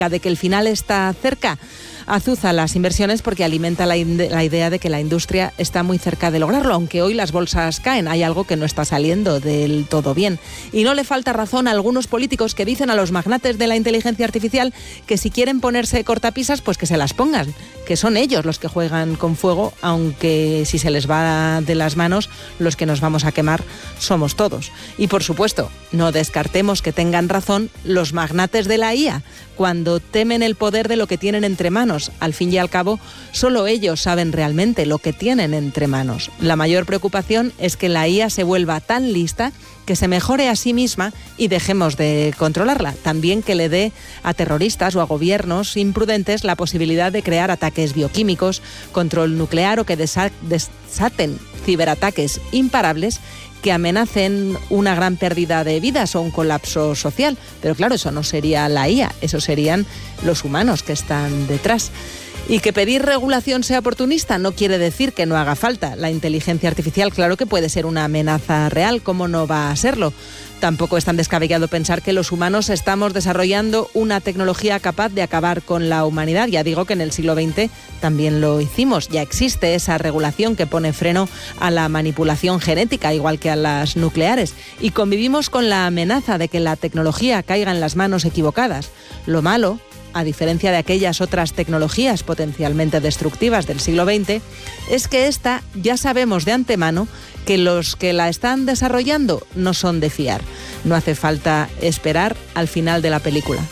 de que el final está cerca, azuza las inversiones porque alimenta la idea de que la industria está muy cerca de lograrlo, aunque hoy las bolsas caen, hay algo que no está saliendo del todo bien. Y no le falta razón a algunos políticos que dicen a los magnates de la inteligencia artificial que si quieren ponerse cortapisas, pues que se las pongan, que son ellos los que juegan con fuego, aunque si se les va de las manos, los que nos vamos a quemar somos todos. Y por supuesto, no descartemos que tengan razón los magnates de la IA, cuando temen el poder de lo que tienen entre manos. Al fin y al cabo, solo ellos saben realmente lo que tienen entre manos. La mayor preocupación es que la IA se vuelva tan lista que se mejore a sí misma y dejemos de controlarla. También que le dé a terroristas o a gobiernos imprudentes la posibilidad de crear ataques bioquímicos, control nuclear o que desaten ciberataques imparables que amenacen una gran pérdida de vidas o un colapso social. Pero claro, eso no sería la IA, eso serían los humanos que están detrás. Y que pedir regulación sea oportunista no quiere decir que no haga falta. La inteligencia artificial, claro que puede ser una amenaza real, ¿cómo no va a serlo? Tampoco es tan descabellado pensar que los humanos estamos desarrollando una tecnología capaz de acabar con la humanidad. Ya digo que en el siglo XX también lo hicimos. Ya existe esa regulación que pone freno a la manipulación genética, igual que a las nucleares. Y convivimos con la amenaza de que la tecnología caiga en las manos equivocadas. Lo malo, a diferencia de aquellas otras tecnologías potencialmente destructivas del siglo XX, es que esta ya sabemos de antemano que los que la están desarrollando no son de fiar. No hace falta esperar al final de la película.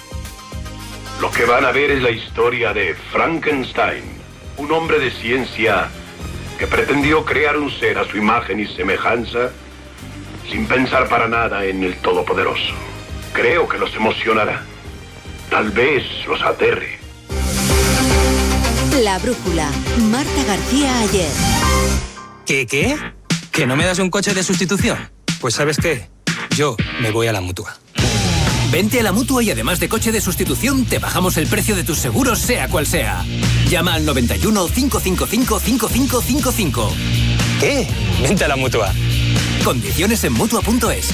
Lo que van a ver es la historia de Frankenstein, un hombre de ciencia que pretendió crear un ser a su imagen y semejanza sin pensar para nada en el Todopoderoso. Creo que los emocionará. Tal vez los aterre. La brújula. Marta García Ayer. ¿Qué? ¿Que no me das un coche de sustitución? Pues ¿sabes qué? Yo me voy a la Mutua. Vente a la Mutua y además de coche de sustitución, te bajamos el precio de tus seguros, sea cual sea. Llama al 91 555 5555. ¿Qué? Vente a la Mutua. Condiciones en Mutua.es.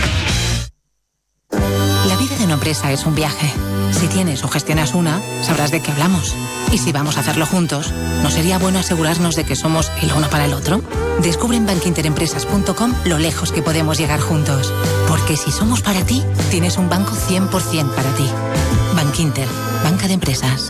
La vida de una empresa es un viaje. Si tienes o gestionas una, sabrás de qué hablamos. Y si vamos a hacerlo juntos, ¿no sería bueno asegurarnos de que somos el uno para el otro? Descubre en bankinterempresas.com lo lejos que podemos llegar juntos. Porque si somos para ti, tienes un banco 100% para ti. Bankinter, banca de empresas.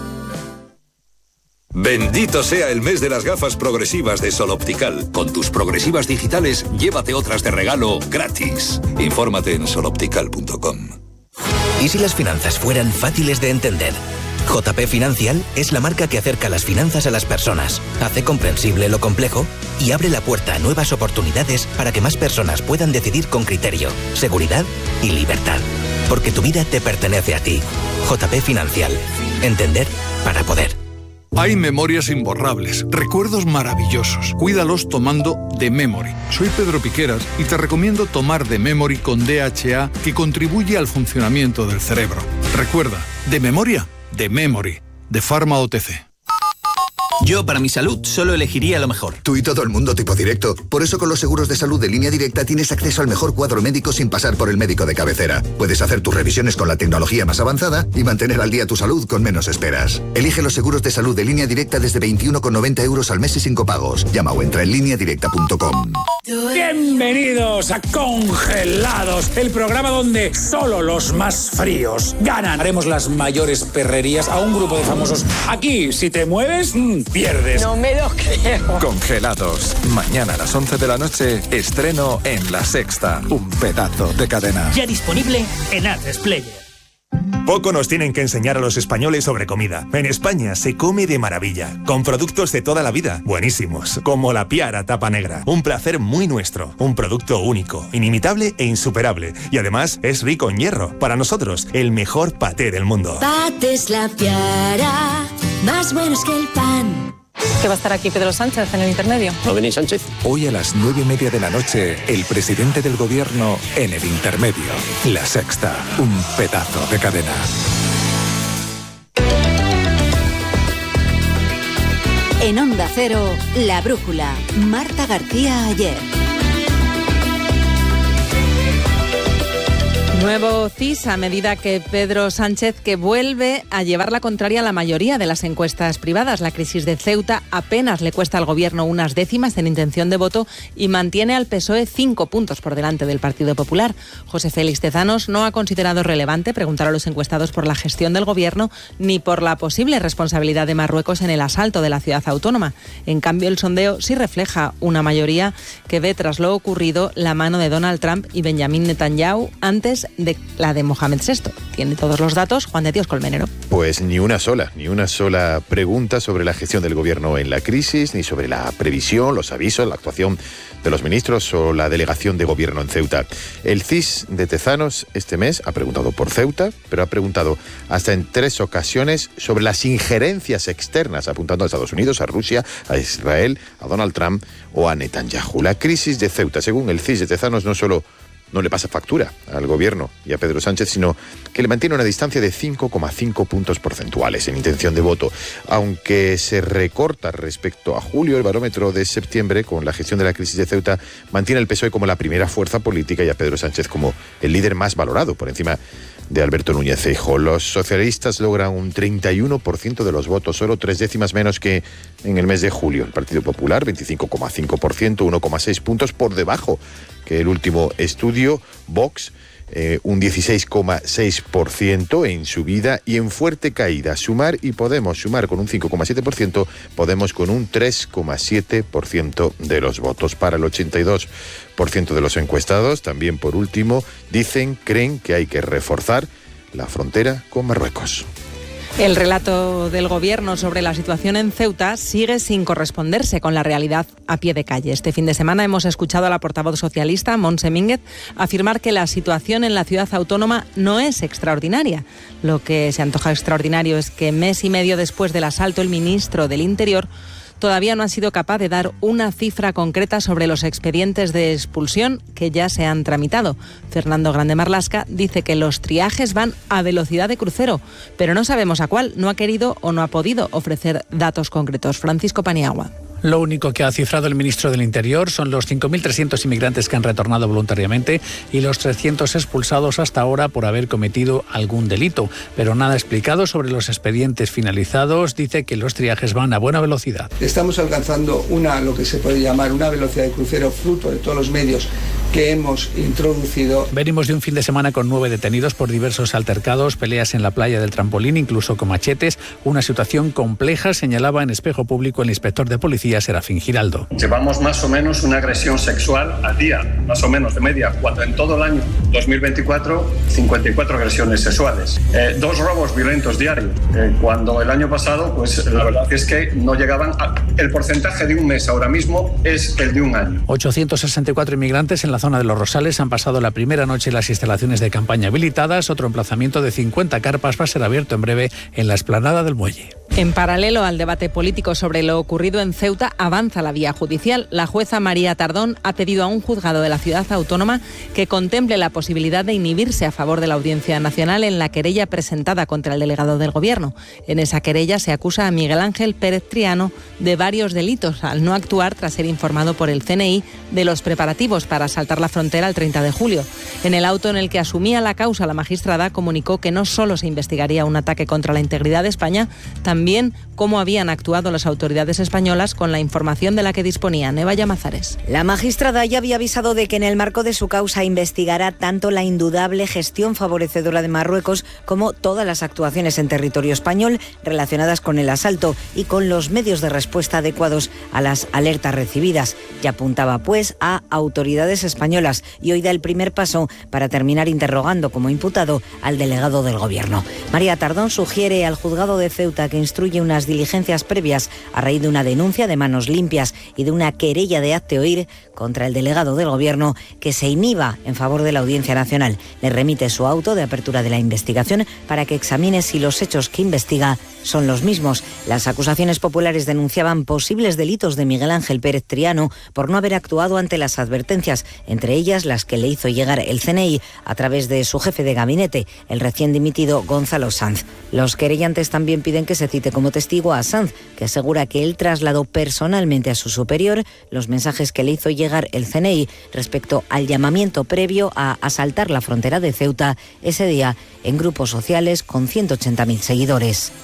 Bendito sea el mes de las gafas progresivas de Sol Optical. Con tus progresivas digitales, llévate otras de regalo gratis. Infórmate en soloptical.com. ¿Y si las finanzas fueran fáciles de entender? JP Financial es la marca que acerca las finanzas a las personas, hace comprensible lo complejo y abre la puerta a nuevas oportunidades para que más personas puedan decidir con criterio, seguridad y libertad. Porque tu vida te pertenece a ti. JP Financial. Entender para poder. Hay memorias imborrables, recuerdos maravillosos. Cuídalos tomando The Memory. Soy Pedro Piqueras y te recomiendo tomar The Memory con DHA, que contribuye al funcionamiento del cerebro. Recuerda, de memoria, The Memory, de Pharma OTC. Yo, para mi salud, solo elegiría lo mejor. Tú y todo el mundo tipo directo. Por eso con los seguros de salud de Línea Directa tienes acceso al mejor cuadro médico sin pasar por el médico de cabecera. Puedes hacer tus revisiones con la tecnología más avanzada y mantener al día tu salud con menos esperas. Elige los seguros de salud de Línea Directa desde 21,90 € al mes y sin copagos. Llama o entra en lineadirecta.com. Bienvenidos a Congelados, el programa donde solo los más fríos ganan. Haremos las mayores perrerías a un grupo de famosos. Aquí, si te mueves, pierdes. No me lo creo. Congelados. Mañana a las 11 de la noche, estreno en La Sexta. Un pedazo de cadena. Ya disponible en Atresplayer. Poco nos tienen que enseñar a los españoles sobre comida. En España se come de maravilla, con productos de toda la vida, buenísimos, como la Piara Tapa Negra. Un placer muy nuestro, un producto único, inimitable e insuperable. Y además es rico en hierro. Para nosotros, el mejor paté del mundo. Patés La Piara, más buenos que el pan. Que va a estar aquí Pedro Sánchez en el intermedio. ¿No venís, Sánchez? Hoy a las 9:30 de la noche, el presidente del gobierno en el intermedio. La Sexta, un pedazo de cadena. En Onda Cero, La Brújula. Marta García Ayer. Nuevo CIS a medida que Pedro Sánchez, que vuelve a llevar la contraria a la mayoría de las encuestas privadas. La crisis de Ceuta apenas le cuesta al Gobierno unas décimas en intención de voto y mantiene al PSOE 5 puntos por delante del Partido Popular. José Félix Tezanos no ha considerado relevante preguntar a los encuestados por la gestión del Gobierno ni por la posible responsabilidad de Marruecos en el asalto de la ciudad autónoma. En cambio, el sondeo sí refleja una mayoría que ve tras lo ocurrido la mano de Donald Trump y Benjamín Netanyahu antes de la de Mohamed VI. Tiene todos los datos Juan de Dios Colmenero. Pues ni una sola pregunta sobre la gestión del Gobierno en la crisis, ni sobre la previsión, los avisos, la actuación de los ministros o la delegación de Gobierno en Ceuta. El CIS de Tezanos este mes ha preguntado por Ceuta, pero ha preguntado hasta en 3 ocasiones sobre las injerencias externas, apuntando a Estados Unidos, a Rusia, a Israel, a Donald Trump o a Netanyahu. La crisis de Ceuta, según el CIS de Tezanos, no solo no le pasa factura al Gobierno y a Pedro Sánchez, sino que le mantiene una distancia de 5,5 puntos porcentuales en intención de voto. Aunque se recorta respecto a julio, el barómetro de septiembre, con la gestión de la crisis de Ceuta, mantiene al PSOE como la primera fuerza política y a Pedro Sánchez como el líder más valorado, por encima de Alberto Núñez Feijóo. Los socialistas logran un 31% de los votos, solo 3 décimas menos que en el mes de julio. El Partido Popular, 25,5%, 1,6 puntos por debajo que el último estudio. Vox, un 16,6% en subida y en fuerte caída. Sumar y Podemos, Sumar con un 5,7%, Podemos con un 3,7% de los votos. Para el 82% de los encuestados, también por último, creen que hay que reforzar la frontera con Marruecos. El relato del Gobierno sobre la situación en Ceuta sigue sin corresponderse con la realidad a pie de calle. Este fin de semana hemos escuchado a la portavoz socialista, Montse Mínguez, afirmar que la situación en la ciudad autónoma no es extraordinaria. Lo que se antoja extraordinario es que mes y medio después del asalto, el ministro del Interior todavía no ha sido capaz de dar una cifra concreta sobre los expedientes de expulsión que ya se han tramitado. Fernando Grande Marlasca dice que los triajes van a velocidad de crucero, pero no sabemos a cuál. No ha querido o no ha podido ofrecer datos concretos. Francisco Paniagua. Lo único que ha cifrado el ministro del Interior son los 5.300 inmigrantes que han retornado voluntariamente y los 300 expulsados hasta ahora por haber cometido algún delito. Pero nada explicado sobre los expedientes finalizados. Dice que los triajes van a buena velocidad. Estamos alcanzando lo que se puede llamar una velocidad de crucero fruto de todos los medios que hemos introducido. Venimos de un fin de semana con 9 detenidos por diversos altercados, peleas en la playa del Trampolín, incluso con machetes. Una situación compleja, señalaba en Espejo Público el inspector de policía Serafín Giraldo. Llevamos más o menos una agresión sexual al día, más o menos de media, cuando en todo el año 2024, 54 agresiones sexuales. 2 robos violentos diarios, cuando el año pasado, pues la verdad es que no llegaban el porcentaje de un mes ahora mismo es el de un año. 864 inmigrantes en la zona de Los Rosales han pasado la primera noche en las instalaciones de campaña habilitadas. Otro emplazamiento de 50 carpas va a ser abierto en breve en la explanada del Muelle. En paralelo al debate político sobre lo ocurrido en Ceuta, avanza la vía judicial. La jueza María Tardón ha pedido a un juzgado de la ciudad autónoma que contemple la posibilidad de inhibirse a favor de la Audiencia Nacional en la querella presentada contra el delegado del Gobierno. En esa querella se acusa a Miguel Ángel Pérez Triano de varios delitos al no actuar tras ser informado por el CNI de los preparativos para asaltar la frontera el 30 de julio. En el auto en el que asumía la causa, la magistrada comunicó que no solo se investigaría un ataque contra la integridad de España, también cómo habían actuado las autoridades españolas con la información de la que disponía. Eva Llamazares. La magistrada ya había avisado de que en el marco de su causa investigará tanto la indudable gestión favorecedora de Marruecos como todas las actuaciones en territorio español relacionadas con el asalto y con los medios de respuesta adecuados a las alertas recibidas. Ya apuntaba pues a autoridades españolas y hoy da el primer paso para terminar interrogando como imputado al delegado del Gobierno. María Tardón sugiere al juzgado de Ceuta que instruye unas diligencias previas a raíz de una denuncia de manos limpias y de una querella de hazte oír contra el delegado del Gobierno que se inhiba en favor de la Audiencia Nacional. Le remite su auto de apertura de la investigación para que examine si los hechos que investiga son los mismos. Las acusaciones populares denunciaban posibles delitos de Miguel Ángel Pérez Triano por no haber actuado ante las advertencias, entre ellas las que le hizo llegar el CNI a través de su jefe de gabinete, el recién dimitido Gonzalo Sanz. Los querellantes también piden que se cite admite como testigo a Sanz, que asegura que él trasladó personalmente a su superior los mensajes que le hizo llegar el CNI respecto al llamamiento previo a asaltar la frontera de Ceuta ese día en grupos sociales con 180.000 seguidores.